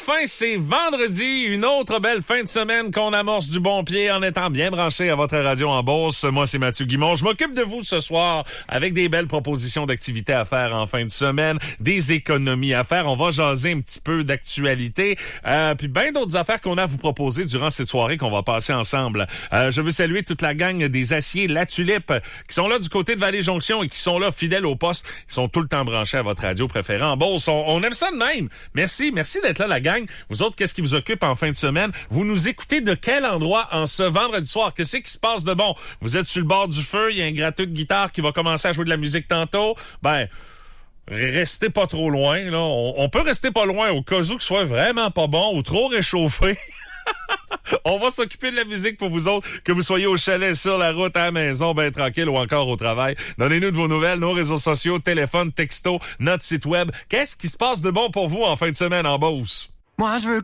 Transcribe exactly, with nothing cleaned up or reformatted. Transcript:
enfin, c'est vendredi, une autre belle fin de semaine qu'on amorce du bon pied en étant bien branché à votre radio en Beauce. Moi, c'est Mathieu Guimond. Je m'occupe de vous ce soir avec des belles propositions d'activités à faire en fin de semaine, des économies à faire. On va jaser un petit peu d'actualité, euh, puis bien d'autres affaires qu'on a à vous proposer durant cette soirée qu'on va passer ensemble. Euh, je veux saluer toute la gang des aciers La Tulipe qui sont là du côté de Vallée-Jonction et qui sont là fidèles au poste. Ils sont tout le temps branchés à votre radio préférée en Beauce. On, on aime ça de même. Merci, merci d'être là, la gang. Vous autres, qu'est-ce qui vous occupe en fin de semaine? Vous nous écoutez de quel endroit en ce vendredi soir? Qu'est-ce qui se passe de bon? Vous êtes sur le bord du feu, il y a un gratteux de guitare qui va commencer à jouer de la musique tantôt. Ben, restez pas trop loin, là. On, on peut rester pas loin au cas où que ce soit vraiment pas bon ou trop réchauffé. On va s'occuper de la musique pour vous autres, que vous soyez au chalet, sur la route, à la maison, ben tranquille ou encore au travail. Donnez-nous de vos nouvelles, nos réseaux sociaux, téléphone, texto, notre site web. Qu'est-ce qui se passe de bon pour vous en fin de semaine en Beauce? Moi, je veux